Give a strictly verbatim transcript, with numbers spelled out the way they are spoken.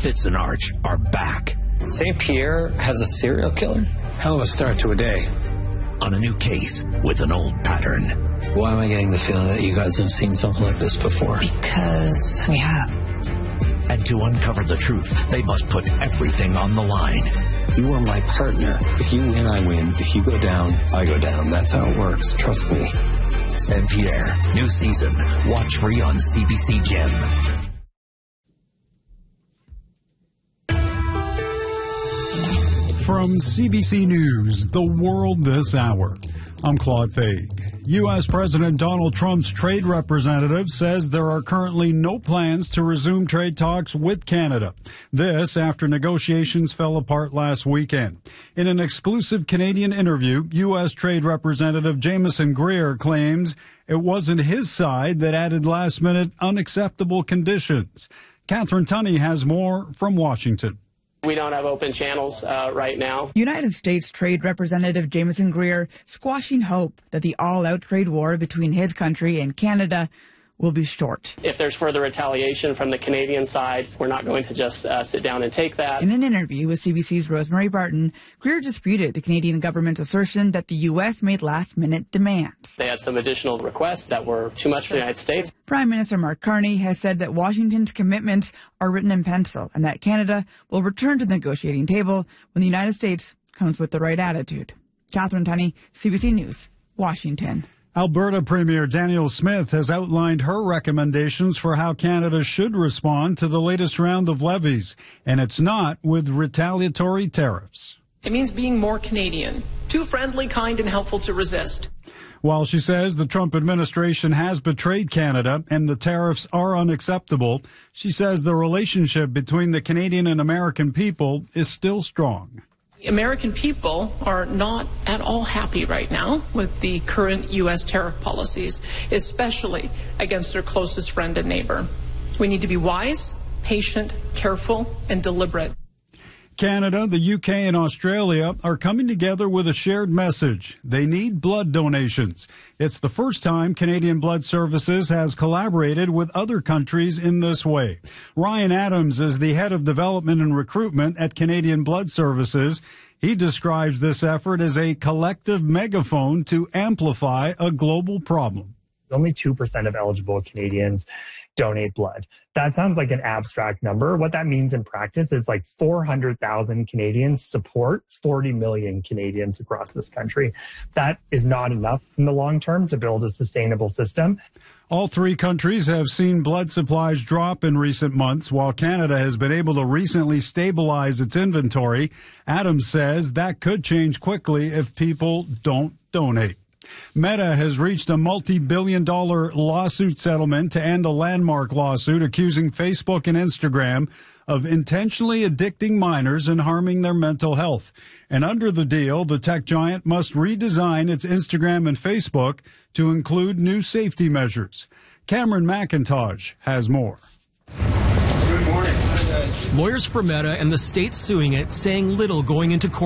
Fitz and Arch are back. Saint Pierre has a serial killer? Hell of a start to a day. On a new case with an old pattern. Why am I getting the feeling that you guys have seen something like this before? Because we have. And to uncover the truth, they must put everything on the line. You are my partner. If you win, I win. If you go down, I go down. That's how it works. Trust me. Saint Pierre, new season. Watch free on C B C Gem. From C B C News, The World This Hour, I'm Claude Faig. U S. President Donald Trump's trade representative says there are currently no plans to resume trade talks with Canada. This after negotiations fell apart last weekend. In an exclusive Canadian interview, U S. Trade Representative Jameson Greer claims it wasn't his side that added last-minute unacceptable conditions. Catherine Tunney has more from Washington. We don't have open channels uh, right now. United States Trade Representative Jameson Greer squashing hope that the all-out trade war between his country and Canada will be short. If there's further retaliation from the Canadian side, we're not going to just uh, sit down and take that. In an interview with C B C's Rosemary Barton, Greer disputed the Canadian government's assertion that the U S made last-minute demands. They had some additional requests that were too much for the United States. Prime Minister Mark Carney has said that Washington's commitments are written in pencil and that Canada will return to the negotiating table when the United States comes with the right attitude. Catherine Tunney, C B C News, Washington. Alberta Premier Danielle Smith has outlined her recommendations for how Canada should respond to the latest round of levies, and it's not with retaliatory tariffs. It means being more Canadian, too friendly, kind, and helpful to resist. While she says the Trump administration has betrayed Canada and the tariffs are unacceptable, she says the relationship between the Canadian and American people is still strong. American people are not at all happy right now with the current U S tariff policies, especially against their closest friend and neighbor. We need to be wise, patient, careful, and deliberate. Canada, the U K, and Australia are coming together with a shared message. They need blood donations. It's the first time Canadian Blood Services has collaborated with other countries in this way. Ryan Adams is the head of development and recruitment at Canadian Blood Services. He describes this effort as a collective megaphone to amplify a global problem. Only two percent of eligible Canadians donate blood. That sounds like an abstract number. What that means in practice is like four hundred thousand Canadians support forty million Canadians across this country. That is not enough in the long term to build a sustainable system. All three countries have seen blood supplies drop in recent months, while Canada has been able to recently stabilize its inventory. Adams says that could change quickly if people don't donate. Meta has reached a multi-billion dollar lawsuit settlement to end a landmark lawsuit accusing Facebook and Instagram of intentionally addicting minors and harming their mental health. And under the deal, the tech giant must redesign its Instagram and Facebook to include new safety measures. Cameron McIntosh has more. Good morning. Lawyers for Meta and the state suing it saying little going into court.